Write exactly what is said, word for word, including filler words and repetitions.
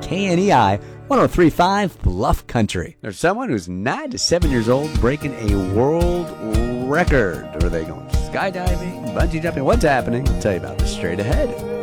K N E I one oh three point five Bluff Country. There's someone who's nine to seven years old breaking a world record. Are they going skydiving, bungee jumping? What's happening? I'll tell you about this straight ahead.